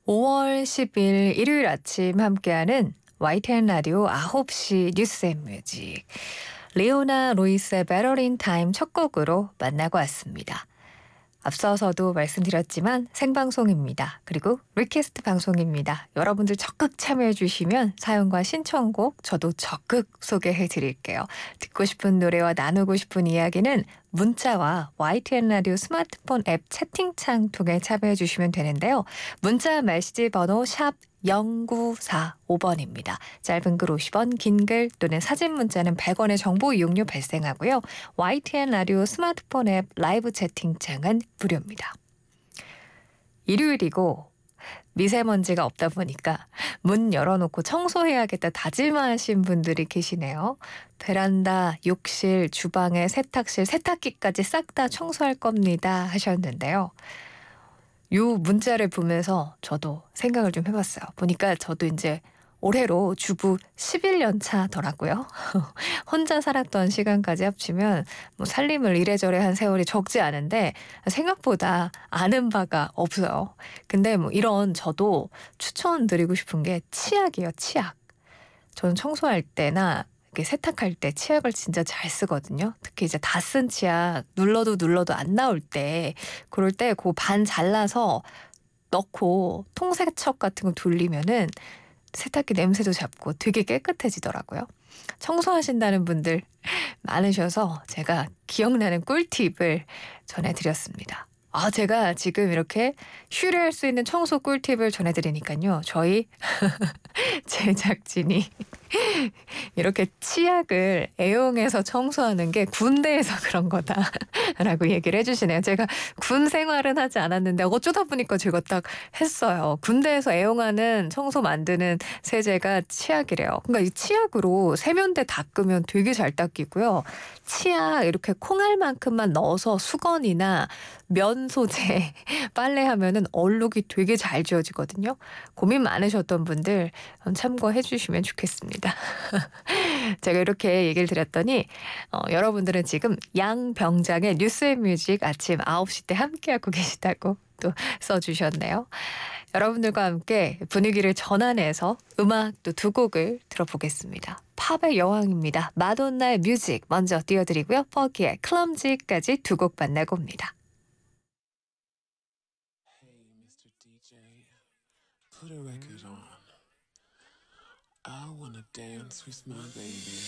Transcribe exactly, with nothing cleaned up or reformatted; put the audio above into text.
오월 십일 일요일 아침 함께하는 와이티엔 라디오 아홉 시 뉴스 앤 뮤직. 리오나 루이스의 Better in Time 첫 곡으로 만나고 왔습니다. 앞서서도 말씀드렸지만 생방송입니다. 그리고 리퀘스트 방송입니다. 여러분들 적극 참여해 주시면 사연과 신청곡 저도 적극 소개해 드릴게요. 듣고 싶은 노래와 나누고 싶은 이야기는 문자와 와이티엔 라디오 스마트폰 앱 채팅창 통해 참여해 주시면 되는데요. 문자 메시지 번호 샵 공구사오 번입니다. 짧은 글 오십 원, 긴 글 또는 사진 문자는 백 원의 정보 이용료 발생하고요. 와이티엔 라디오 스마트폰 앱 라이브 채팅창은 무료입니다. 일요일이고 미세먼지가 없다 보니까 문 열어놓고 청소해야겠다 다짐하신 분들이 계시네요. 베란다, 욕실, 주방에 세탁실, 세탁기까지 싹 다 청소할 겁니다 하셨는데요. 요 문자를 보면서 저도 생각을 좀 해봤어요. 보니까 저도 이제 올해로 주부 십일 년 차더라고요. 혼자 살았던 시간까지 합치면 뭐 살림을 이래저래 한 세월이 적지 않은데 생각보다 아는 바가 없어요. 근데 뭐 이런 저도 추천드리고 싶은 게 치약이에요, 치약. 저는 청소할 때나 이렇게 세탁할 때 치약을 진짜 잘 쓰거든요. 특히 이제 다 쓴 치약 눌러도 눌러도 안 나올 때 그럴 때 그 반 잘라서 넣고 통세척 같은 거 돌리면은 세탁기 냄새도 잡고 되게 깨끗해지더라고요. 청소하신다는 분들 많으셔서 제가 기억나는 꿀팁을 전해드렸습니다. 아, 제가 지금 이렇게 휴례할 수 있는 청소 꿀팁을 전해드리니까요. 저희 제작진이 이렇게 치약을 애용해서 청소하는 게 군대에서 그런 거다라고 얘기를 해주시네요. 제가 군 생활은 하지 않았는데 어쩌다 보니까 제가 딱 했어요. 군대에서 애용하는 청소 만드는 세제가 치약이래요. 그러니까 이 치약으로 세면대 닦으면 되게 잘 닦이고요. 치약 이렇게 콩알만큼만 넣어서 수건이나 면 소재 빨래하면은 얼룩이 되게 잘 지워지거든요. 고민 많으셨던 분들 참고해 주시면 좋겠습니다. 제가 이렇게 얘기를 드렸더니 어, 여러분들은 지금 양병장의 뉴스앤뮤직 아침 아홉 시 때 함께하고 계시다고 또 써주셨네요. 여러분들과 함께 분위기를 전환해서 음악 또 두 곡을 들어보겠습니다. 팝의 여왕입니다. 마돈나의 뮤직 먼저 띄워드리고요. 퍼기의 클럼지까지 두 곡 만나고 옵니다. Hey, 미스터 디제이, put a record on. I wanna dance with my baby.